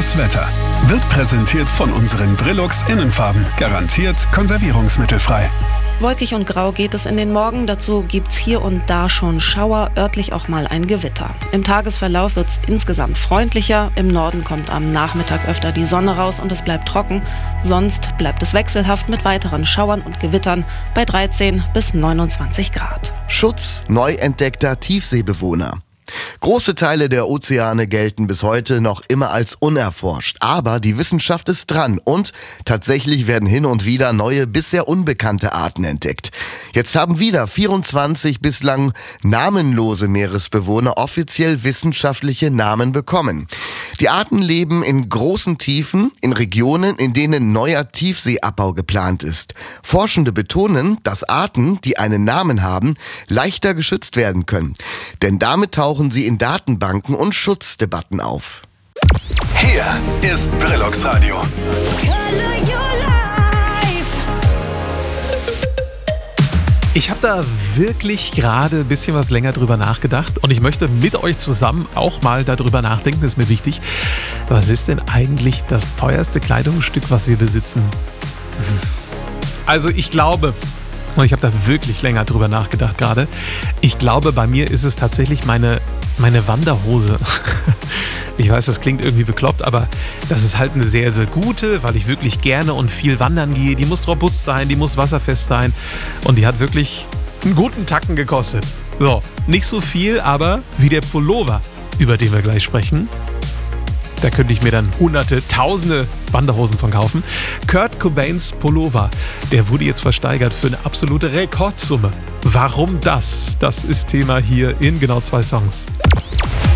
Das Wetter wird präsentiert von unseren Brillux Innenfarben. Garantiert konservierungsmittelfrei. Wolkig und grau geht es in den Morgen. Dazu gibt's hier und da schon Schauer, örtlich auch mal ein Gewitter. Im Tagesverlauf wird's insgesamt freundlicher. Im Norden kommt am Nachmittag öfter die Sonne raus und es bleibt trocken. Sonst bleibt es wechselhaft mit weiteren Schauern und Gewittern bei 13 bis 29 Grad. Schutz neu entdeckter Tiefseebewohner. Große Teile der Ozeane gelten bis heute noch immer als unerforscht. Aber die Wissenschaft ist dran und tatsächlich werden hin und wieder neue, bisher unbekannte Arten entdeckt. Jetzt haben wieder 24 bislang namenlose Meeresbewohner offiziell wissenschaftliche Namen bekommen. Die Arten leben in großen Tiefen, in Regionen, in denen neuer Tiefseeabbau geplant ist. Forschende betonen, dass Arten, die einen Namen haben, leichter geschützt werden können. Denn damit tauchen sie in Datenbanken und Schutzdebatten auf. Hier ist Brillux Radio. Ich habe da wirklich gerade ein bisschen was länger drüber nachgedacht und ich möchte mit euch zusammen auch mal darüber nachdenken, das ist mir wichtig. Was ist denn eigentlich das teuerste Kleidungsstück, was wir besitzen? Also ich glaube, und ich habe da wirklich länger drüber nachgedacht gerade, ich glaube, bei mir ist es tatsächlich meine Wanderhose. Ich weiß, das klingt irgendwie bekloppt, aber das ist halt eine sehr, sehr gute, weil ich wirklich gerne und viel wandern gehe. Die muss robust sein, die muss wasserfest sein und die hat wirklich einen guten Tacken gekostet. So, nicht so viel, aber wie der Pullover, über den wir gleich sprechen. Da könnte ich mir dann hunderte, tausende Wanderhosen von kaufen. Kurt Cobains Pullover, der wurde jetzt versteigert für eine absolute Rekordsumme. Warum das? Das ist Thema hier in genau 2 Songs.